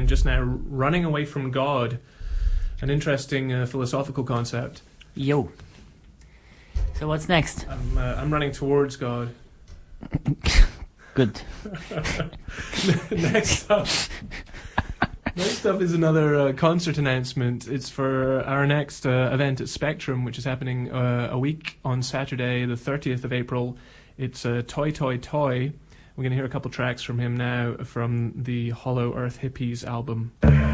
and just now running away from God. An interesting philosophical concept. Yo. So what's next? I'm running towards God. Good. Next up is another concert announcement. It's for our next event at Spectrum, which is happening a week on Saturday, the 30th of April. It's Toy Toy Toy. We're going to hear a couple tracks from him now from the Hollow Earth Hippies album.